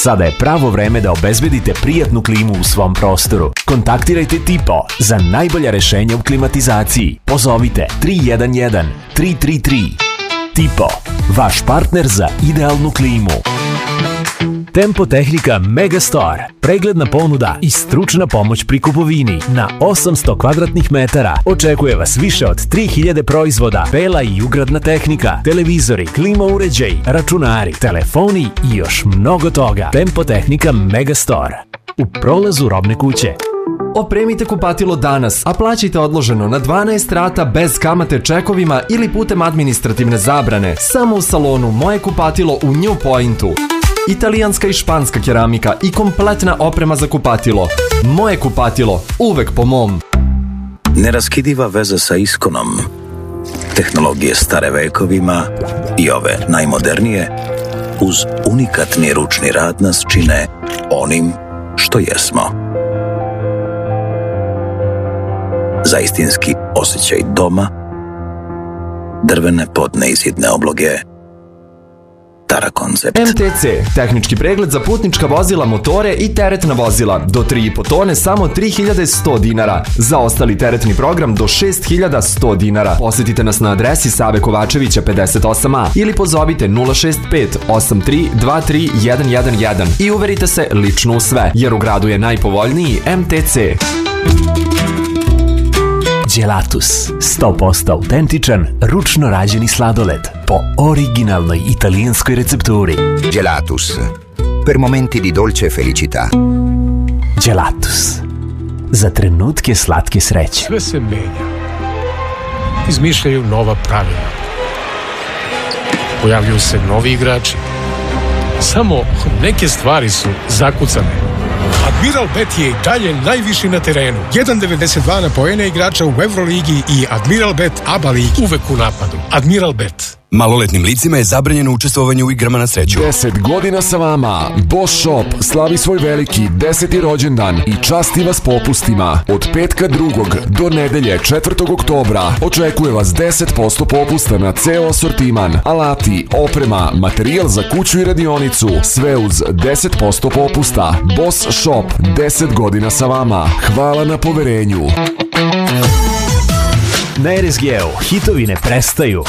Sada je pravo vreme da obezbedite prijatnu klimu u svom prostoru. Kontaktirajte Tipo za najbolja rešenja u klimatizaciji. Pozovite 311 333. Tipo, vaš partner za idealnu klimu. Tempo Tehnika Megastore. Pregledna ponuda i stručna pomoć pri kupovini. Na 800 kvadratnih metara očekuje vas više od 3000 proizvoda, bela i ugradna tehnika, televizori, klima uređaj, računari, telefoni i još mnogo toga. Tempo Tehnika Megastore. U prolazu Robne kuće. Opremite kupatilo danas, a plaćajte odloženo na 12 rata bez kamate čekovima ili putem administrativne zabrane. Samo u salonu Moje kupatilo u New Pointu. Italijanska i španska keramika i kompletna oprema za kupatilo. Moje kupatilo, uvek po mom. Neraskidiva veza sa iskonom. Tehnologije stare vekovima i ove najmodernije, uz unikatni ručni rad nas čine onim što jesmo. Za istinski osjećaj doma, drvene podne i zidne obloge, Tara Koncept. MTC, tehnički pregled za putnička vozila, motore i teretna vozila. Do 3,5 tone samo 3100 dinara. Za ostali teretni program do 6100 dinara. Posjetite nas na adresi Save Kovačevića 58A ili pozovite 065 83 23 111 i uverite se lično u sve, jer u gradu je najpovoljniji MTC. Gelatus, 100% autentičan, ručno rađeni sladoled po originalnoj italijanskoj recepturi. Gelatus, per momenti di dolce felicità. Gelatus, za trenutke slatke sreće. Sve se menja. Izmišljaju nova pravila. Pojavljuju se novi igrači. Samo neke stvari su zakucane. Admiral Bet je i dalje najviši na terenu. 1,92 na poene igrača u Evroligi i Admiral Bet ABA ligi. Uvek u napadu. Admiral Bet. Maloletnim licima je zabranjeno učestvovanje u igrama na sreću. 10 godina sa vama. Boss Shop slavi svoj veliki 10. rođendan i časti vas popustima. Od petka 2. do nedelje 4. oktobra očekuje vas 10% popusta na ceo asortiman. Alati, oprema, materijal za kuću i radionicu. Sve uz 10% popusta. Boss Shop, 10 godina sa vama. Hvala na poverenju. Na RSG-u hitovi ne prestaju.